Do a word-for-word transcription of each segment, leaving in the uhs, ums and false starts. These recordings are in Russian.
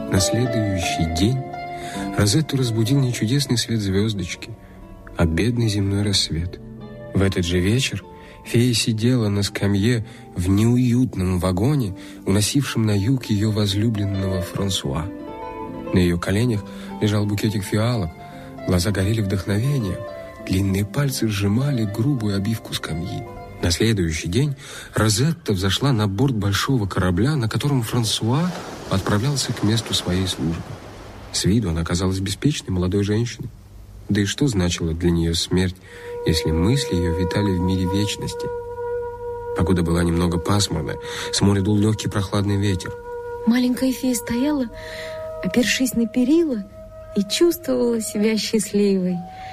На следующий день Розетту разбудил не чудесный свет звездочки, а бедный земной рассвет. В этот же вечер фея сидела на скамье в неуютном вагоне, уносившем на юг ее возлюбленного Франсуа. На ее коленях лежал букетик фиалок, глаза горели вдохновением, длинные пальцы сжимали грубую обивку скамьи. На следующий день Розетта взошла на борт большого корабля, на котором Франсуа отправлялся к месту своей службы. С виду она казалась беспечной молодой женщиной. Да и что значила для нее смерть, если мысли ее витали в мире вечности? Погода была немного пасмурная, с моря дул легкий прохладный ветер. Маленькая фея стояла, опершись на перила, и чувствовала себя счастливой.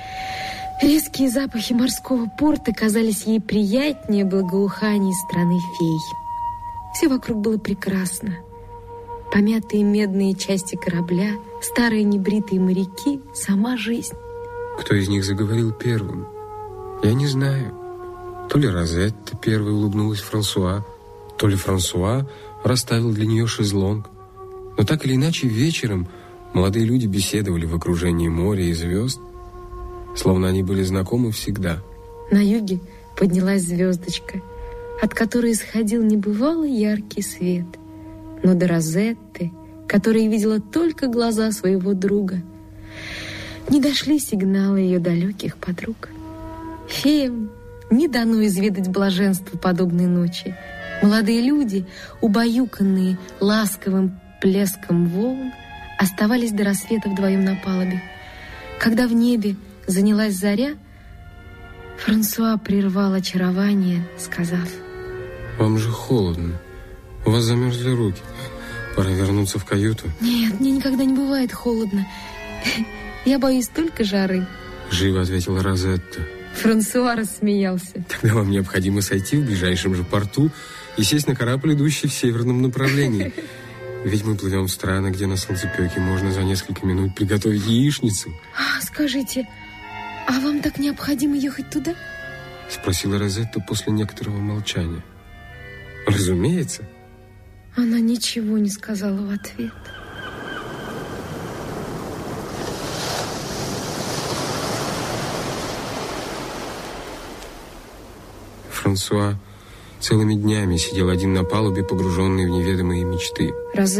Резкие запахи морского порта казались ей приятнее благоуханий страны фей. Все вокруг было прекрасно. Помятые медные части корабля, старые небритые моряки, сама жизнь. Кто из них заговорил первым? Я не знаю. То ли Розетта первой улыбнулась Франсуа, то ли Франсуа расставил для нее шезлонг. Но так или иначе вечером молодые люди беседовали в окружении моря и звезд, словно они были знакомы всегда. На юге поднялась звездочка, от которой исходил небывалый яркий свет. Но до Розетты, которая видела только глаза своего друга, не дошли сигналы ее далеких подруг. Феям не дано изведать блаженство подобной ночи. Молодые люди, убаюканные ласковым плеском волн, оставались до рассвета вдвоем на палубе. Когда в небе занялась заря, Франсуа прервал очарование, сказав: «Вам же холодно. У вас замерзли руки. Пора вернуться в каюту». «Нет, мне никогда не бывает холодно. Я боюсь только жары», — живо ответила Розетта. Франсуа рассмеялся. «Тогда вам необходимо сойти в ближайшем же порту и сесть на корабль, идущий в северном направлении. Ведь мы плывем в страны, где на солнцепёке можно за несколько минут приготовить яичницу». А, скажите, а вам так необходимо ехать туда? — спросила Розетта после некоторого молчания. «Разумеется». Она ничего не сказала в ответ. Франсуа целыми днями сидел один на палубе, погруженный в неведомые мечты.